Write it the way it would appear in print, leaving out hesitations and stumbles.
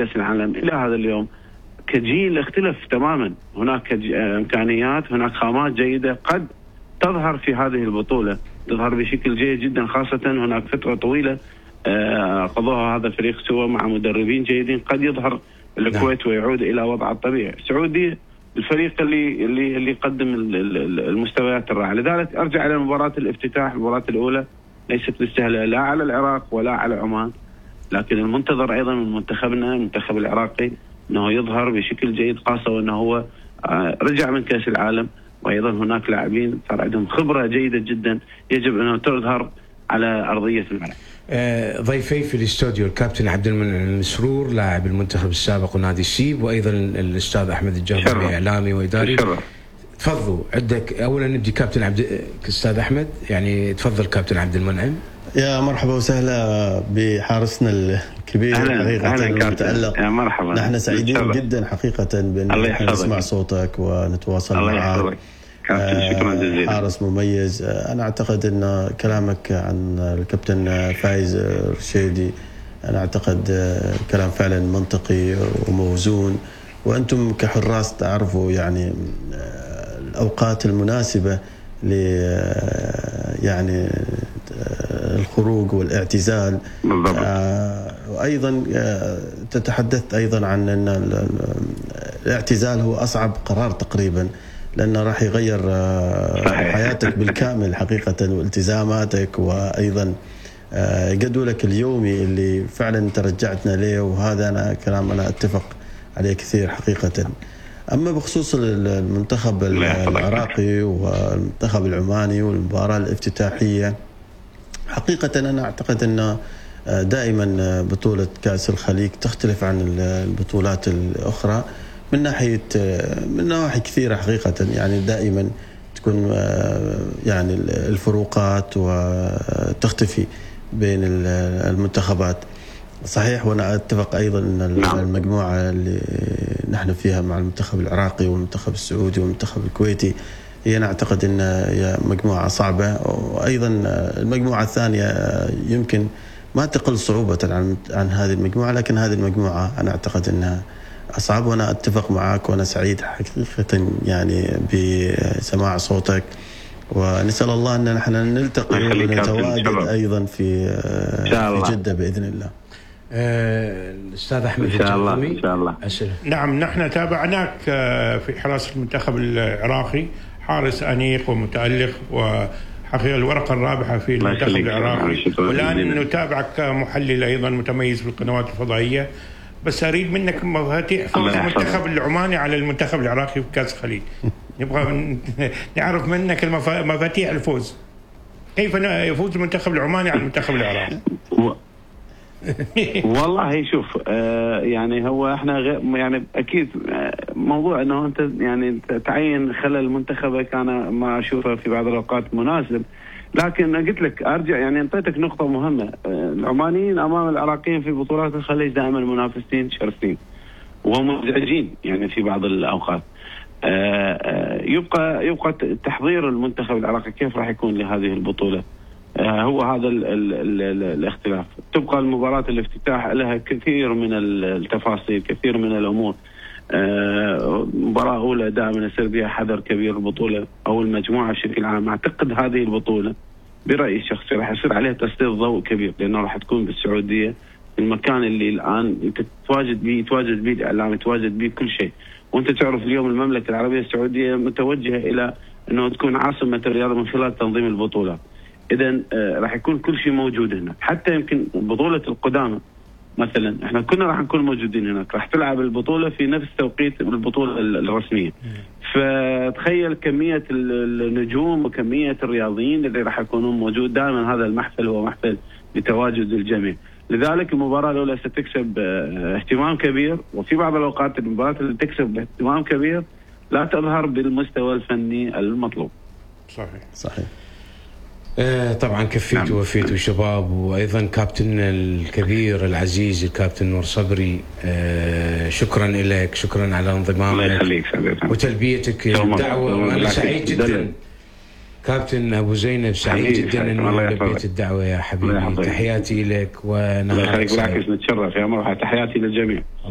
كأس العالم إلى هذا اليوم كجيل اختلف تماما. هناك إمكانيات، هناك خامات جيدة قد تظهر في هذه البطولة، تظهر بشكل جيد جدا، خاصة هناك فترة طويلة قضاها هذا الفريق سوا مع مدربين جيدين، قد يظهر الكويت ويعود إلى وضعه الطبيعي. السعودية الفريق اللي يقدم المستويات الرائعة. لذلك أرجع إلى مباراة الافتتاح، المباراة الأولى ليست بالسهلة لا على العراق ولا على عمان، لكن المنتظر أيضا من منتخبنا المنتخب العراقي أنه يظهر بشكل جيد، خاصة وأنه هو رجع من كأس العالم، وأيضا هناك لاعبين صار عندهم خبرة جيدة جدا يجب أنه تظهر على أرضية الملعب. ضيفي في الاستوديو الكابتن عبد المنعم المسرور لاعب المنتخب السابق ونادي السيب، وأيضا الأستاذ أحمد الجابري إعلامي وإداري. تفضلوا. عندك أولا نبدي كابتن أستاذ أحمد، يعني تفضل كابتن عبد المنعم. يا مرحبا وسهلا بحارسنا الكبير حقيقة المتألق. يا مرحبا. نحن سعيدين جدا حقيقة بأن نسمع صوتك ونتواصل معك. شكرا جزيلا. حارس مميز. أنا أعتقد أن كلامك عن الكابتن فايز رشيدي أنا أعتقد كلام فعلا منطقي وموزون، وأنتم كحراس تعرفوا يعني الأوقات المناسبة ل يعني الخروج والاعتزال. وأيضا تتحدث أيضا عن أن الاعتزال هو أصعب قرار تقريبا، لأنه راح يغير حياتك بالكامل حقيقة والتزاماتك، وأيضا جدولك اليومي اللي فعلا ترجعتنا ليه، وهذا أنا كلام أنا أتفق عليه كثير حقيقة. أما بخصوص المنتخب العراقي والمنتخب العماني والمباراة الافتتاحية، حقيقة أنا أعتقد أن دائما بطولة كأس الخليج تختلف عن البطولات الأخرى من نواحي كثيرة حقيقة. يعني دائما تكون يعني الفروقات وتختفي بين المنتخبات. صحيح، وأنا أتفق أيضا أن المجموعة اللي نحن فيها مع المنتخب العراقي والمنتخب السعودي والمنتخب الكويتي هي أنا أعتقد أن هي مجموعة صعبة، وأيضا المجموعة الثانية يمكن ما تقل صعوبة عن هذه المجموعة، لكن هذه المجموعة أنا أعتقد أنها أصعب. وأنا أتفق معك، وأنا سعيد حقيقة يعني بسماع صوتك، ونسأل الله أن نحن نلتقي ونتواجد أيضا في جدة بإذن الله. الأستاذ أحمد إن شاء الله. إن شاء الله. نعم، نحن تابعناك في حراسة المنتخب العراقي، حارس أنيق ومتألق، وحقيقة الورقة الرابحة في المنتخب العراقي، والآن نتابعك كمحلل أيضا متميز في القنوات الفضائية. بس أريد منك مفاتيح فوز المنتخب العماني على المنتخب العراقي في كأس الخليج. نبغى نعرف منك مفاتيح الفوز، كيف يفوز المنتخب العماني على المنتخب العراقي؟ والله شوف، يعني هو احنا يعني اكيد موضوع انه انت يعني تعين خلل منتخبك انا ما اشوفه في بعض الاوقات مناسب، لكن قلت لك ارجع يعني انطيتك نقطه مهمه. العمانيين امام العراقيين في بطولات الخليج دائما منافسين شرسين ومزعجين يعني في بعض الاوقات. يبقى تحضير المنتخب العراقي كيف راح يكون لهذه البطوله، هو هذا الاختلاف. تبقى المباراة الافتتاح لها كثير من التفاصيل، كثير من الأمور. مباراة أولى دائما يصير بها حذر كبير البطولة أو المجموعة بشكل عام. أعتقد هذه البطولة برأيي الشخصي راح يصير عليها تسليط ضوء كبير، لأنه راح تكون بالسعودية، المكان اللي الآن يتواجد به الإعلام، يتواجد به كل شيء. وأنت تعرف اليوم المملكة العربية السعودية متوجهة إلى أنه تكون عاصمة الرياضة من خلال تنظيم البطولة. إذن راح يكون كل شيء موجود هناك، حتى يمكن بطولة القدامى مثلا احنا كنا راح نكون موجودين هناك، راح تلعب البطولة في نفس توقيت البطولة الرسمية. فتخيل كمية النجوم وكمية الرياضيين اللي راح يكونون موجود. دائما هذا المحفل هو محفل بتواجد الجميع، لذلك المباراة الأولى ستكسب اهتمام كبير. وفي بعض الأوقات المباراة اللي تكسب اهتمام كبير لا تظهر بالمستوى الفني المطلوب. صحيح. طبعا كفيت ووفيت وشباب، وايضا كابتن الكبير العزيز الكابتن نور صبري، شكرا لك، شكرا على انضمامك وتلبيتك للدعوه. وانا سعيد جدا كابتن ابو زينب، سعيد جدا انه لبيت الدعوه يا حبيبي. تحياتي لك. الله يخليك، بالعكس نتشرف يا مرحبا، تحياتي للجميع.